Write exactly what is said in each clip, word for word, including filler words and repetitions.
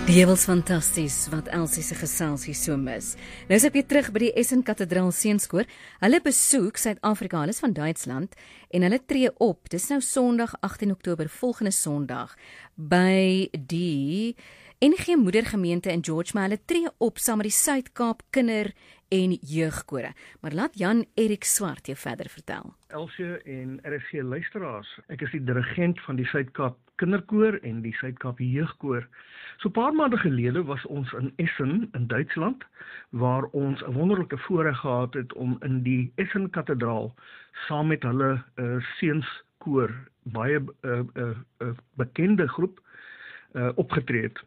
Die hewels fantasties wat Elsie se geselsie so mis. Nou is ek weer terug by die Essen Kathedraal Seenskoor. Hulle besoek Suid-Afrika, hulle is van Duitsland en hulle tree op. Dis nou Sondag agttien Oktober, volgende Sondag by die N G Moedergemeente in George, maar hulle tree op saam met die Suid-Kaap Kinder- en Jeugkore. Maar laat Jan Erik Swart jou verder vertel. Elsie en R S G luisteraars, ek is die dirigent van die Suid-Kaap Kinderkoor en die Suid-Kaap Jeugkoor. So 'n paar maande gelede was ons in Essen in Duitsland, waar ons 'n wonderlike voorreg gehad het om in die Essen Kathedraal saam met hulle uh, seunskoor, baie uh, uh, uh, bekende groep, uh, opgetree het.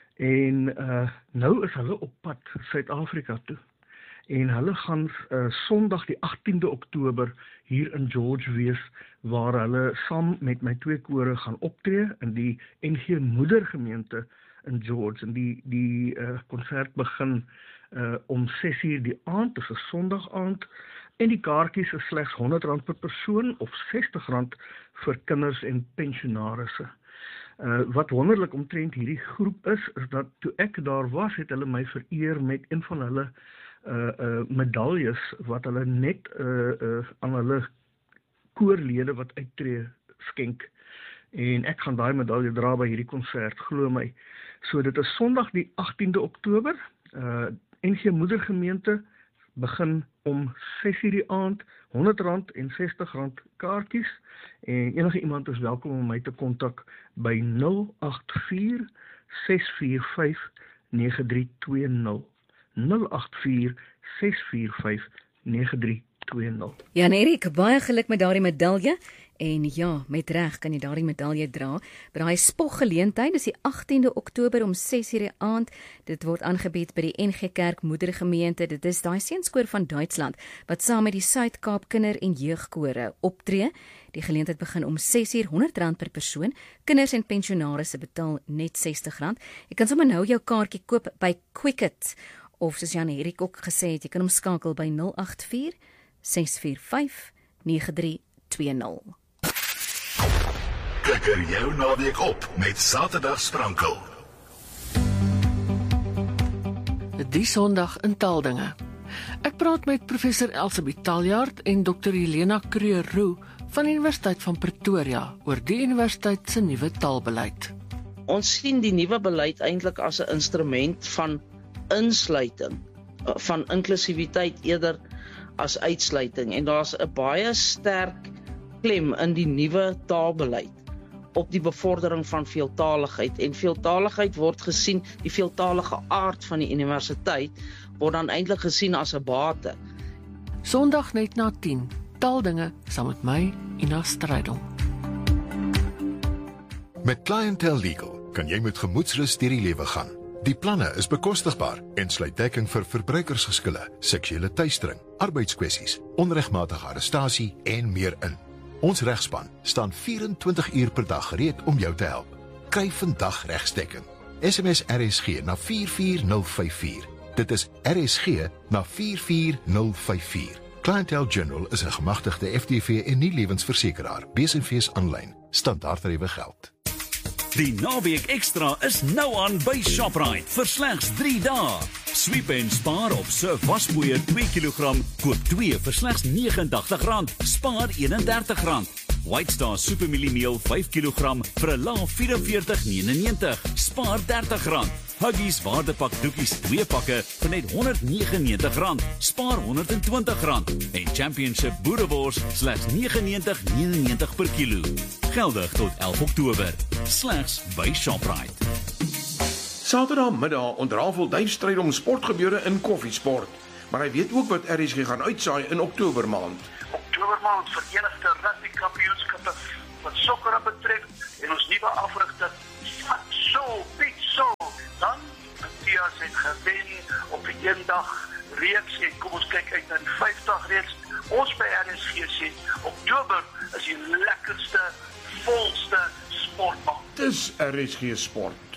En uh, nou is hulle op pad Suid-Afrika toe. En hulle gaan uh, Sondag die agtiende Oktober hier in George wees, waar hulle saam met my twee kore gaan optree in die N G Moedergemeente in George. En die die uh, konsert begin uh, om ses uur die aand, dis 'n Sondag aand, en die kaartjies is slegs honderd rand per persoon of sestig rand vir kinders en pensionarisse. Uh, wat wonderlik omtrent hierdie groep is, is dat toe ek daar was, het hulle my vereer met een van hulle Uh, uh, medaljes wat hulle net uh, uh, aan hulle koorlede wat uittree skenk. En ek gaan daai medalje dra by hierdie konsert, glo my. So dit is Sondag die agtiende Oktober. Uh, N G Moedergemeente begin om ses uur die aand, honderd rand en sestig rand kaartjies. En enige iemand is welkom om my te kontak by nul agt vier ses vier vyf nege drie twee nul. nul agt vier ses vier vyf nege drie twee nul. Jan Erik, baie geluk met daardie medalje. En ja, met reg kan jy daardie medalje dra. By daai spoggeleentheid, dis die agtiende Oktober om ses uur die aand. Dit word aangebied by die N G Kerk Moedergemeente. Dit is daai seunskoor van Duitsland wat saam met die Suid-Kaap Kinder- en Jeugkore optree. Die geleentheid begin om ses uur, honderd rand per persoon. Kinders en pensionarisse betaal net sestig rand. Jy kan sommer nou jou kaartjie koop by Quicket. Of soos Jan Erik ook gesê het, jy kan hom skakel by nul agt vier ses vier vyf nege drie twee nul. Kikker jou naweek op met Saterdag Sprankel. Die Sondag in Taaldinge. Ek praat met professor Elsabie Taljaard en dokter Helena Kreur-Roo van die Universiteit van Pretoria oor die universiteit se nuwe taalbeleid. Ons sien die nuwe beleid eintlik as 'n instrument van insluiting, van inklusiwiteit eerder as uitsluiting, en daar's 'n baie sterk klem in die nuwe taalbeleid op die bevordering van veeltaligheid, en veeltaligheid word gesien, die veeltalige aard van die universiteit word dan eintlik gesien as 'n bate. Sondag net na tien, Taaldinge saam met my, Ina Strydom. Met Clientele Legal kan jy met gemoedsrus deur die lewe gaan. Die planne is bekostigbaar en sluit dekking vir verbruikersgeskille, seksuele teistering, arbeidskwessies, onregmatige arrestasie en meer in. Ons regspan staan vyf en twintig uur per dag gereed om jou te help. Kry vandag regsdekking. S M S R S G na vier vier nul vyf vier. Dit is R S G na vier vier nul vyf vier. Clientele General is 'n gemagtigde F D V en nie lewensversekeraar. B S V's aanlyn. Standaardtariewe geld. Die naweek ekstra is nou aan by Shoprite vir slegs drie dae. Sweep en spaar op Surf waspoeier twee kilogram, koop twee vir slegs nege en agtig rand, spaar een en dertig rand. White Star supermieliemeel vyf kilogram vir 'n lae vyf vier vyf nege nege, spaar dertig rand. Huggies waardepak doekies twee pakke vir net honderd nege en negentig rand, spaar honderd en twintig rand. En Championship boerewors slegs nege negentig negenennegentig per kilo. Geldig tot elf Oktober. Slegs by Shoprite. Saterdagmiddag ontrafel Dave Strydom sportgebeure in Koffiesport. Maar hy weet ook wat R S G gaan uitsaai in Oktober maand. Oktobermaand verenigde rugby kampioenskappe wat sokker betref en ons nuwe afrigter so Piet so. Dan Matthias het gewen op die eendag reeks en kom ons kyk uit na die vyfdag reeks. Ons by R S G sê Oktober is die lekkerste, volste sportmaand. Dis R S G Sport.